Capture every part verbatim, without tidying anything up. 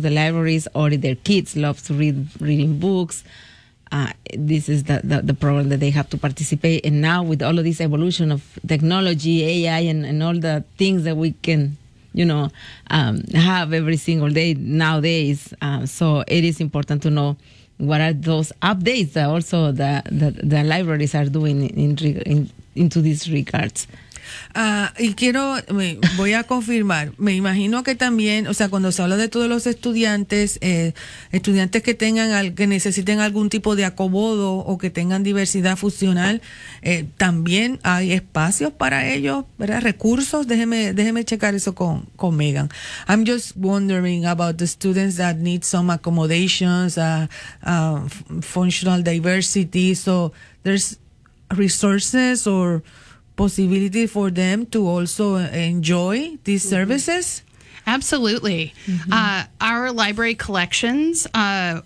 the libraries, or if their kids love to read reading books. Uh, this is the, the, the program that they have to participate. And now with all of this evolution of technology, A I, and, and all the things that we can, you know, um, have every single day nowadays. Uh, so it is important to know what are those updates that also the, the, the libraries are doing in, in into these regards. Uh, y quiero, me, voy a confirmar, me imagino que también, o sea, cuando se habla de todos los estudiantes, eh, estudiantes que tengan, al, que necesiten algún tipo de acomodo o que tengan diversidad funcional, eh, también hay espacios para ellos, ¿verdad? Recursos, déjeme, déjeme checar eso con, con Megan. I'm just wondering about the students that need some accommodations, uh, uh, functional diversity, so there's resources or possibility for them to also enjoy these services? Absolutely. Mm-hmm. Uh, our library collections, uh,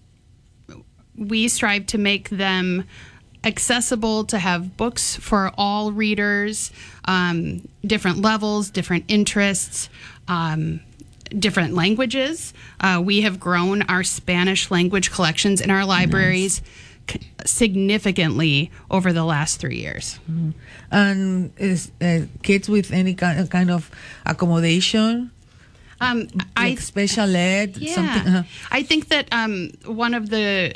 we strive to make them accessible, to have books for all readers, um, different levels, different interests, um, different languages. Uh, we have grown our Spanish language collections in our libraries nice. significantly over the last three years. Mm-hmm. And is uh, kids with any kind kind of accommodation, um, like I special ed, yeah. something. Uh-huh. I think that um, one of the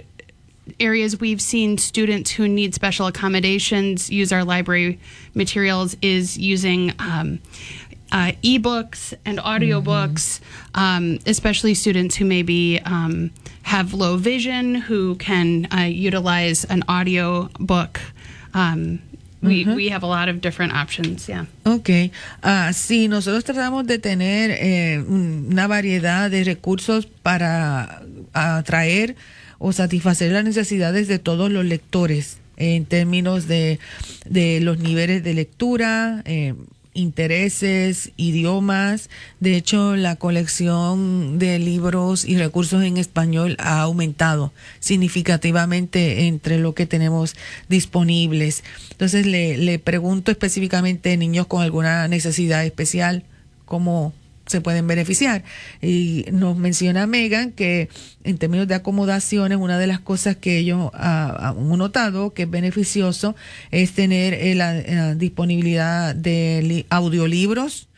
areas we've seen students who need special accommodations use our library materials is using um, uh, e-books and audiobooks, mm-hmm. um, especially students who maybe um, have low vision, who can uh, utilize an audio book. Um, we, uh-huh. we have a lot of different options, yeah. Okay. Uh, sí, nosotros tratamos de tener eh, una variedad de recursos para atraer o satisfacer las necesidades de todos los lectores en términos de, de los niveles de lectura, eh, intereses, idiomas. De hecho, la colección de libros y recursos en español ha aumentado significativamente entre lo que tenemos disponibles. Entonces, le, le pregunto específicamente, niños con alguna necesidad especial, ¿cómo se pueden beneficiar? Y nos menciona Megan que en términos de acomodaciones, una de las cosas que ellos uh, han notado que es beneficioso es tener eh, la uh, disponibilidad de li- audiolibros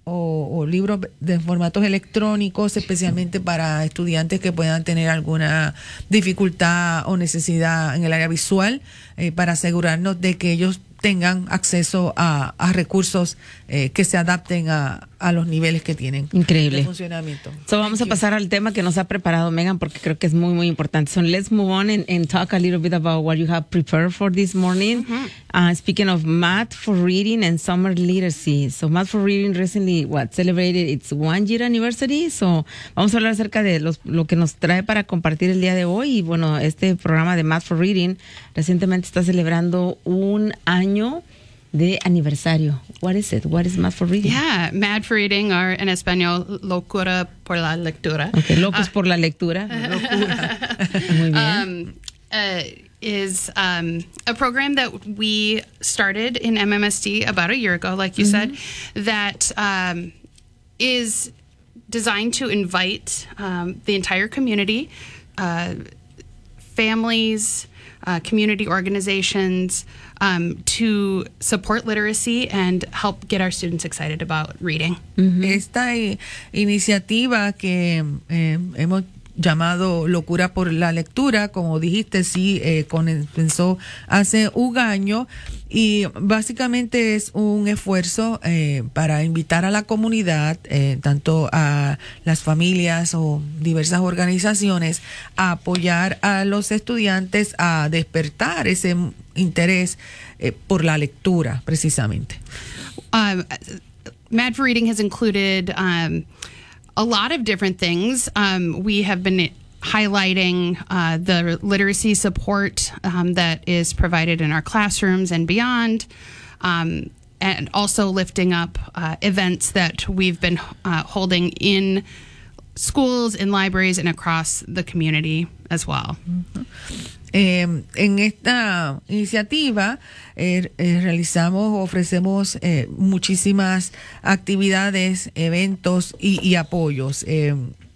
o, o libros de formatos electrónicos, especialmente para estudiantes que puedan tener alguna dificultad o necesidad en el área visual, eh, para asegurarnos de que ellos tengan acceso a, a recursos eh, que se adapten a, a los niveles que tienen. Increíble. De funcionamiento. So, vamos Thank a pasar you. al tema que nos ha preparado Megan, porque creo que es muy, muy importante. So let's move on and, and talk a little bit about what you have prepared for this morning. Mm-hmm. Uh, speaking of Math for Reading and Summer Literacy. So Math for Reading recently, what, celebrated its one year anniversary. So vamos a hablar acerca de los, lo que nos trae para compartir el día de hoy. Y bueno, este programa de Math for Reading recientemente está celebrando un año de aniversario. What is it? What is Math for Reading? Yeah, Mad for Reading, or en español, Locura por la Lectura. Okay, Locos uh, por la Lectura. Locura. Muy bien. Um, uh, is um, a program that we started in M M S D about a year ago, like you mm-hmm. said, that um, is designed to invite um, the entire community, uh, families, uh, community organizations, um, to support literacy and help get our students excited about reading. Mm-hmm. Esta eh, iniciativa que eh, hemos llamado Locura por la Lectura, como dijiste, sí, eh, comenzó hace un año y básicamente es un esfuerzo eh, para invitar a la comunidad, eh, tanto a las familias o diversas organizaciones, a apoyar a los estudiantes a despertar ese interés eh, por la lectura, precisamente. Um, Mad for Reading has included um, a lot of different things. Um, we have been highlighting uh, the literacy support um, that is provided in our classrooms and beyond, um, and also lifting up uh, events that we've been uh, holding in schools, in libraries, and across the community as well. Mm-hmm. Eh, en esta iniciativa eh, eh, realizamos, ofrecemos eh, muchísimas actividades, eventos y, y apoyos. Eh,